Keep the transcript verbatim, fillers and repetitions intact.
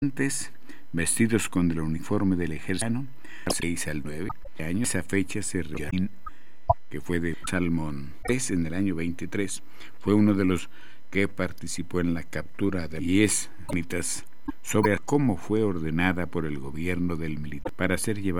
vestidos con el uniforme del ejército, seis al nueve años. Esa fecha se reunió, que fue de Salmón tres en el año veintitrés, fue uno de los que participó en la captura de diez mitas sobre cómo fue ordenada por el gobierno del militar para ser llevada